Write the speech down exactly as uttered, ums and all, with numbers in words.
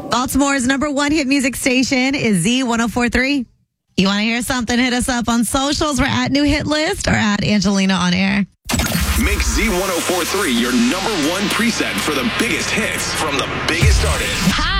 Baltimore's number one hit music station is Z one oh four point three. You want to hear something? Hit us up on socials. We're at New Hit List or at Angelina on Air. Make Z one oh four point three your number one preset for the biggest hits from the biggest artists. Hi.